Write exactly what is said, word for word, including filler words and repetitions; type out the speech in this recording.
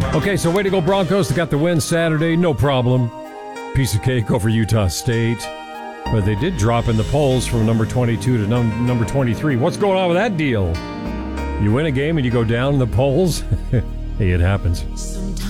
Okay, so way to go Broncos. They got the win Saturday, no problem. Piece of cake over Utah State. But they did drop in the polls from number twenty-two to num- number twenty-three. What's going on with that deal? You win a game and you go down in the polls? Hey, it happens.